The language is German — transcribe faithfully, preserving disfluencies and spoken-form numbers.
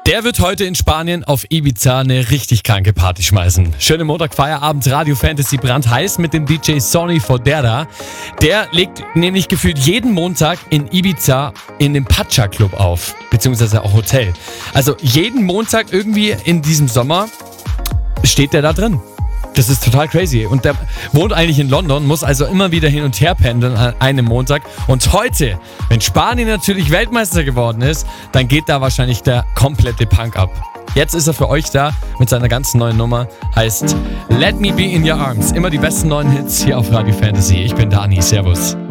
Der wird heute in Spanien auf Ibiza eine richtig kranke Party schmeißen. Schöne Montag-Feierabend, Radio Fantasy brandheiß mit dem D J Sonny Fodera. Der legt nämlich gefühlt jeden Montag in Ibiza in dem Pacha Club auf, beziehungsweise auch Hotel. Also jeden Montag irgendwie in diesem Sommer steht der da drin. Das ist total crazy. Und der wohnt eigentlich in London, muss also immer wieder hin und her pendeln an einem Montag. Und heute, wenn Spanien natürlich Weltmeister geworden ist, dann geht da wahrscheinlich der komplette Punk ab. Jetzt ist er für euch da mit seiner ganz neuen Nummer. Heißt Let Me Be In Your Arms. Immer die besten neuen Hits hier auf Radio Fantasy. Ich bin Dani. Servus.